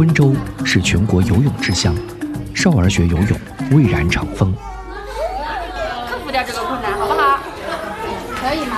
温州是全国游泳之乡，少儿学游泳蔚然成风。 克服掉这个困难，好不好？ 可以吗？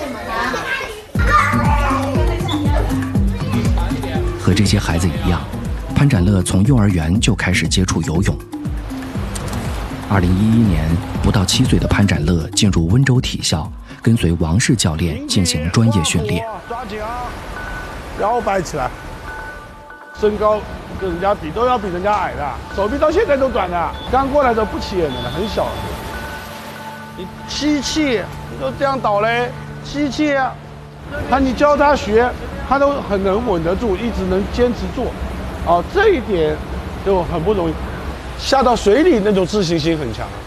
和这些孩子一样，潘展乐从幼儿园就开始接触游泳。2011年，不到7岁的潘展乐进入温州体校，跟随王氏教练进行专业训练。 抓紧啊，腰摆起来。身高跟人家比都要比人家矮的，手臂到现在都短的，刚过来的不起眼的，很小的。你吸气，你都这样倒嘞，吸气啊。你教他学，他都很能稳得住，一直能坚持做。哦，这一点就很不容易。下到水里那种自信心很强。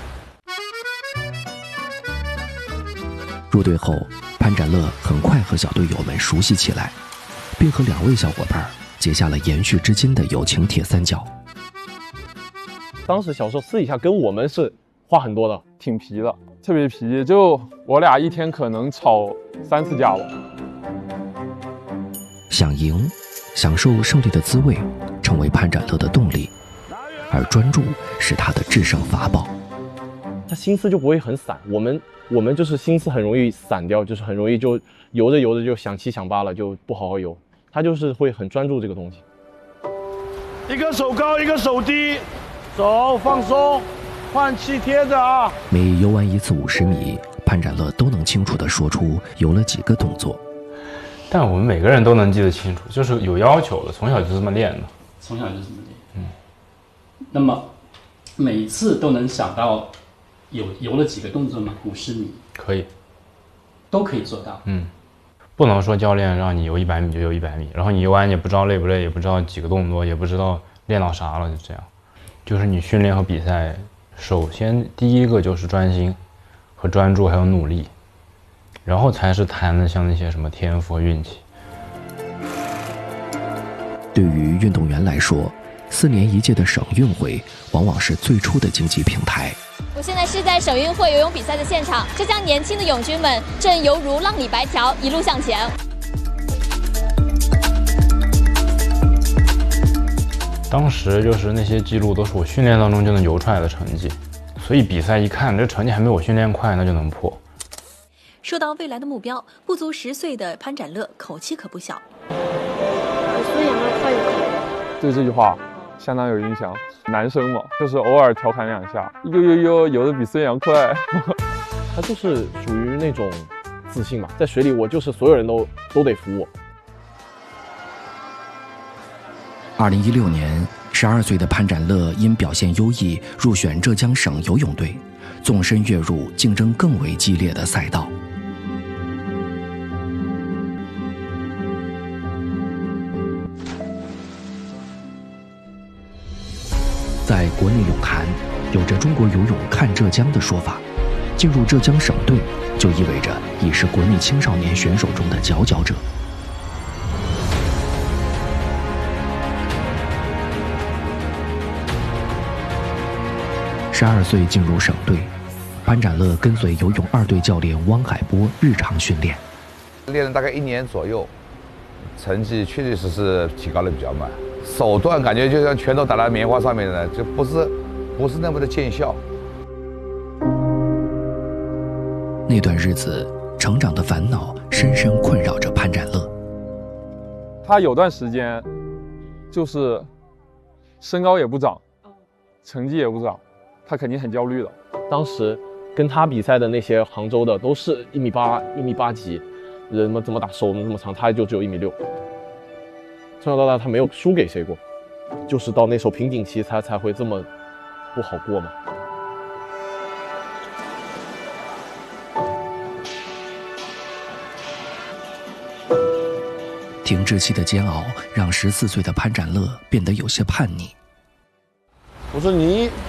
入队后，潘展乐很快和小队友们熟悉起来，并和2位小伙伴结下了延续至今的友情铁三角。 当时小时候私底下跟我们是话很多的， 挺皮的，特别皮，就我俩一天可能吵3次架吧。 想赢，享受胜利的滋味，成为潘展乐的动力，而专注是他的制胜法宝。 他心思就不会很散，我们就是心思很容易散掉，就是很容易就游着游着就想7想8了，就不好好游。他就是会很专注这个东西。 一个手高，一个手低，手放松，换气贴着啊。 每游完一次50米，潘展乐都能清楚地说出游了几个动作。 但我们每个人都能记得清楚，就是有要求的，从小就这么练的。 从小就这么练。那么每一次都能想到游了几个动作吗？50米可以， 都可以做到。 不能说教练让你游100米就游100米，然后你游完也不知道累不累，也不知道几个动作，也不知道练到啥了，就这样。就是你训练和比赛，首先第一个就是专心和专注，还有努力，然后才是谈的像那些什么天赋和运气。 对于运动员来说，4年1届的省运会往往是最初的经济平台。 我现在是在省运会游泳比赛的现场，浙江年轻的泳军们正犹如浪里白条，一路向前。 当时就是那些记录都是我训练当中就能游出来的成绩，所以比赛一看这成绩还没我训练快，那就能破。 说到未来的目标，不足10岁的潘展乐口气可不小。 所以呢，他有对这句话相当有影响。男生嘛，就是偶尔调侃2下，游的比孙杨快。 他就是属于那种自信嘛，在水里我就是所有人都得服我。 2016年，12岁的潘展乐因表现优异入选浙江省游泳队，纵身跃入竞争更为激烈的赛道。在国内泳坛，有着中国游泳看浙江的说法，进入浙江省队就意味着已是国内青少年选手中的佼佼者。12岁进入省队，潘展乐跟随游泳2队教练汪海波日常训练， 练了大概1年左右，成绩确确实实提高的比较慢，手段感觉就像拳头打在棉花上面的，就不是那么的见效。 那段日子，成长的烦恼深深困扰着潘展乐。 他有段时间，就是身高也不长，成绩也不长，他肯定很焦虑的。 当时跟他比赛的那些杭州的都是1.8米、1.8米几，人们这么大，手这么长，他就只有1.6米。从小到大他没有输给谁过，就是到那时候瓶颈期才会这么不好过嘛。 停滞期的煎熬让14岁的潘展乐变得有些叛逆。 我说你